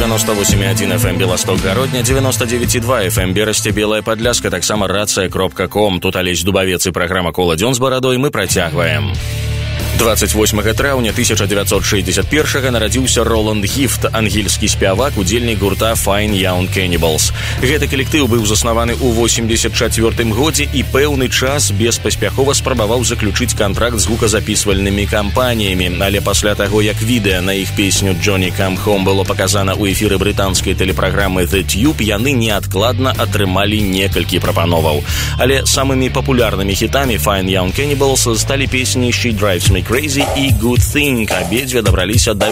98,1 FM Белосток Гародня, 99,2 FM Берасце, Белая Падляшка, таксама рацыя.com. Тут Алесь Дубавец і праграма «Кола дзён з барадой». Мы працягваем. 28 траўня 1961 нарадзіўся Роланд Гіфт, ангельскі спявак, удзельнік гурта Fine Young Cannibals. Гэты калектыў быў заснаваны ў 84 годзе і пэўны час беспаспяхова спрабаваў заключыць кантракт з гуказапісвальнымі кампаніямі, але пасля таго, як відэа на іх песню «Johnny Come Home» было паказана ў эфіры брытанскай тэлепраграмы The Tube, яны неадкладна атрымалі некалькі прапановаў. Але самымі папулярнымі хітамі Fine Young Cannibals сталі песні «She Drives Me Crazy» і «Good Thing». Абедзве дабраліся да